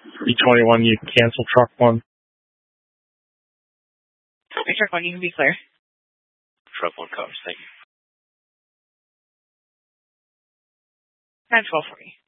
321, you cancel truck 1. Truck 1, you can be clear. Truck 1 covers, thank you. 912 for me.